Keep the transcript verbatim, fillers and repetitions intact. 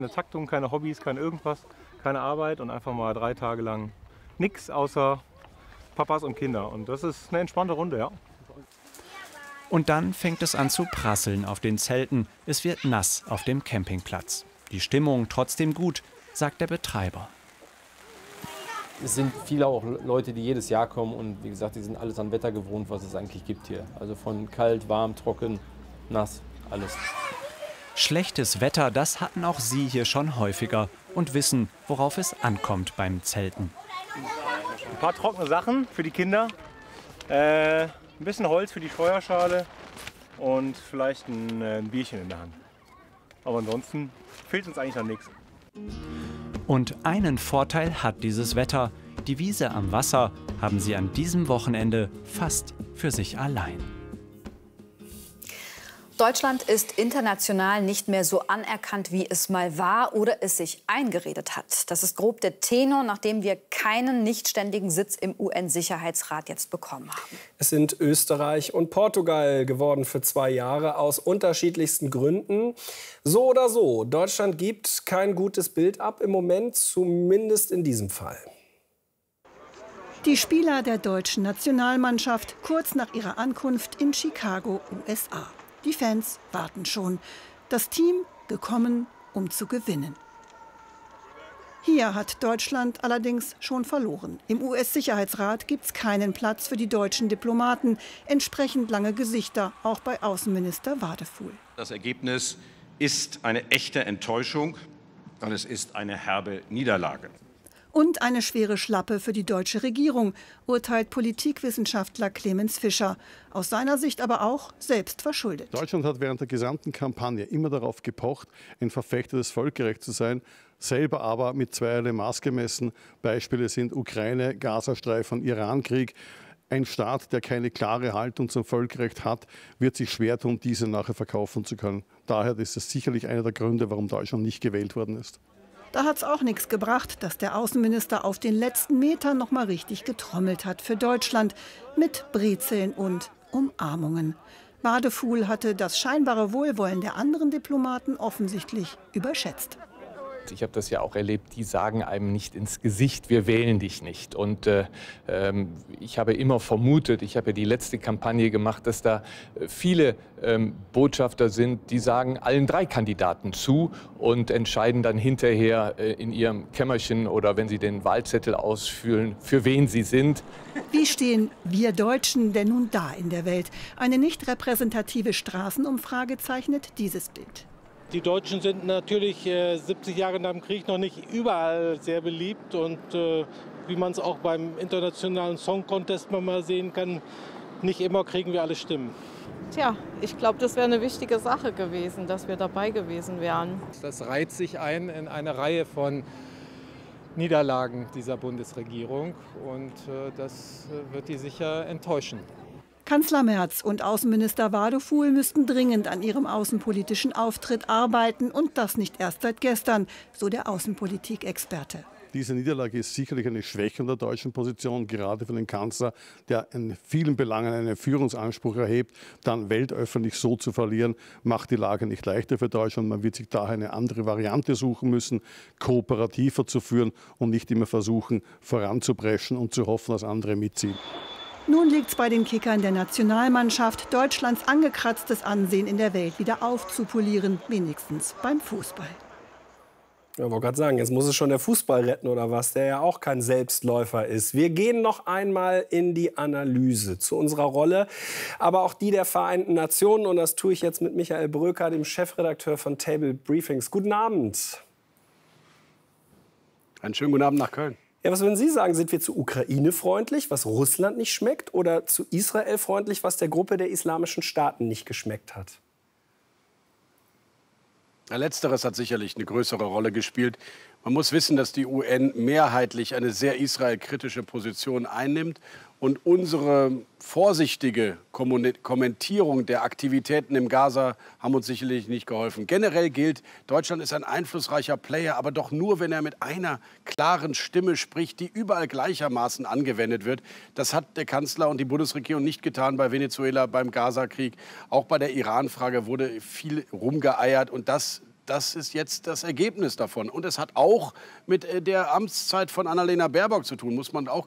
Keine Taktung, keine Hobbys, kein irgendwas, keine Arbeit und einfach mal drei Tage lang nichts außer Papas und Kinder. Und das ist eine entspannte Runde, ja. Und dann fängt es an zu prasseln auf den Zelten. Es wird nass auf dem Campingplatz. Die Stimmung trotzdem gut, sagt der Betreiber. Es sind viele auch Leute, die jedes Jahr kommen und wie gesagt, die sind alles an Wetter gewohnt, was es eigentlich gibt hier. Also von kalt, warm, trocken, nass, alles. Schlechtes Wetter, das hatten auch Sie hier schon häufiger und wissen, worauf es ankommt beim Zelten. Ein paar trockene Sachen für die Kinder, äh, ein bisschen Holz für die Feuerschale und vielleicht ein, äh, ein Bierchen in der Hand. Aber ansonsten fehlt uns eigentlich an nichts. Und einen Vorteil hat dieses Wetter. Die Wiese am Wasser haben Sie an diesem Wochenende fast für sich allein. Deutschland ist international nicht mehr so anerkannt, wie es mal war oder es sich eingeredet hat. Das ist grob der Tenor, nachdem wir keinen nichtständigen Sitz im U N-Sicherheitsrat jetzt bekommen haben. Es sind Österreich und Portugal geworden für zwei Jahre aus unterschiedlichsten Gründen. So oder so, Deutschland gibt kein gutes Bild ab im Moment, zumindest in diesem Fall. Die Spieler der deutschen Nationalmannschaft kurz nach ihrer Ankunft in Chicago, U S A. Die Fans warten schon. Das Team gekommen, um zu gewinnen. Hier hat Deutschland allerdings schon verloren. Im U S-Sicherheitsrat gibt es keinen Platz für die deutschen Diplomaten. Entsprechend lange Gesichter, auch bei Außenminister Wadefuhl. Das Ergebnis ist eine echte Enttäuschung und es ist eine herbe Niederlage. Und eine schwere Schlappe für die deutsche Regierung, urteilt Politikwissenschaftler Clemens Fischer. Aus seiner Sicht aber auch selbst verschuldet. Deutschland hat während der gesamten Kampagne immer darauf gepocht, ein Verfechter des Völkerrechts zu sein, selber aber mit zweierlei Maß gemessen. Beispiele sind Ukraine, Gazastreifen, Irankrieg. Ein Staat, der keine klare Haltung zum Völkerrecht hat, wird sich schwer tun, diese nachher verkaufen zu können. Daher ist es sicherlich einer der Gründe, warum Deutschland nicht gewählt worden ist. Da hat es auch nichts gebracht, dass der Außenminister auf den letzten Metern noch mal richtig getrommelt hat für Deutschland mit Brezeln und Umarmungen. Wadefuhl hatte das scheinbare Wohlwollen der anderen Diplomaten offensichtlich überschätzt. Ich habe das ja auch erlebt, die sagen einem nicht ins Gesicht, wir wählen dich nicht. Und äh, ähm, ich habe immer vermutet, ich habe ja die letzte Kampagne gemacht, dass da viele ähm, Botschafter sind, die sagen allen drei Kandidaten zu und entscheiden dann hinterher äh, in ihrem Kämmerchen oder wenn sie den Wahlzettel ausfüllen, für wen sie sind. Wie stehen wir Deutschen denn nun da in der Welt? Eine nicht repräsentative Straßenumfrage zeichnet dieses Bild. Die Deutschen sind natürlich äh, siebzig Jahre nach dem Krieg noch nicht überall sehr beliebt. Und äh, wie man es auch beim internationalen Song Contest mal sehen kann, nicht immer kriegen wir alle Stimmen. Tja, ich glaube, das wäre eine wichtige Sache gewesen, dass wir dabei gewesen wären. Das reiht sich ein in eine Reihe von Niederlagen dieser Bundesregierung. Und äh, das äh, wird die sicher enttäuschen. Kanzler Merz und Außenminister Wadefuhl müssten dringend an ihrem außenpolitischen Auftritt arbeiten. Und das nicht erst seit gestern, so der Außenpolitikexperte. Diese Niederlage ist sicherlich eine Schwächung der deutschen Position, gerade für den Kanzler, der in vielen Belangen einen Führungsanspruch erhebt. Dann weltöffentlich so zu verlieren, macht die Lage nicht leichter für Deutschland. Man wird sich daher eine andere Variante suchen müssen, kooperativer zu führen und nicht immer versuchen, voranzupreschen und zu hoffen, dass andere mitziehen. Nun liegt es bei den Kickern der Nationalmannschaft, Deutschlands angekratztes Ansehen in der Welt wieder aufzupolieren, wenigstens beim Fußball. Ja, ich wollte gerade sagen, jetzt muss es schon der Fußball retten oder was, der ja auch kein Selbstläufer ist. Wir gehen noch einmal in die Analyse zu unserer Rolle, aber auch die der Vereinten Nationen. Und das tue ich jetzt mit Michael Bröker, dem Chefredakteur von Table Briefings. Guten Abend. Einen schönen guten Abend nach Köln. Ja, was würden Sie sagen? Sind wir zu Ukraine freundlich, was Russland nicht schmeckt, oder zu Israel freundlich, was der Gruppe der islamischen Staaten nicht geschmeckt hat? Letzteres hat sicherlich eine größere Rolle gespielt. Man muss wissen, dass die U N mehrheitlich eine sehr israelkritische Position einnimmt. Und unsere vorsichtige Kommentierung der Aktivitäten im Gaza haben uns sicherlich nicht geholfen. Generell gilt, Deutschland ist ein einflussreicher Player, aber doch nur, wenn er mit einer klaren Stimme spricht, die überall gleichermaßen angewendet wird. Das hat der Kanzler und die Bundesregierung nicht getan bei Venezuela, beim Gaza-Krieg. Auch bei der Iran-Frage wurde viel rumgeeiert. Und das das ist jetzt das Ergebnis davon. Und es hat auch mit der Amtszeit von Annalena Baerbock zu tun, muss man auch